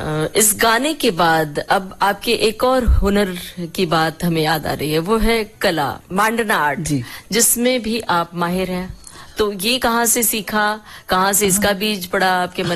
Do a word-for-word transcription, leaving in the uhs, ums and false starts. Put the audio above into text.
इस गाने के बाद अब आपके एक और हुनर की बात हमें याद आ रही है, वो है कला, मांडना आर्ट, जिसमें भी आप माहिर हैं। तो ये कहाँ से सीखा, कहाँ से इसका बीज पड़ा आपके मन